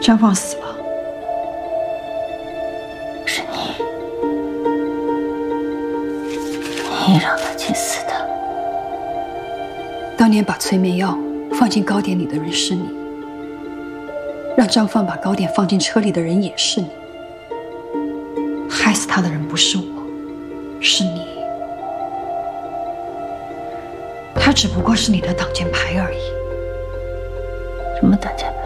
张放死了， 是你让他去死的。 当年把催眠药放进糕点里的人是你，让张放把糕点放进车里的人也是你，害死他的人不是我，是你。他只不过是你的挡箭牌而已。 什么挡箭牌？